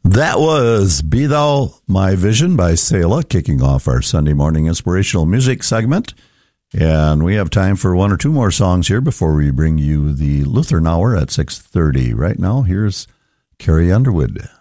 That was Be Thou My Vision by Selah, kicking off our Sunday morning inspirational music segment. And we have time for one or two more songs here before we bring you the Lutheran Hour at 6:30. Right now, here's Carrie Underwood.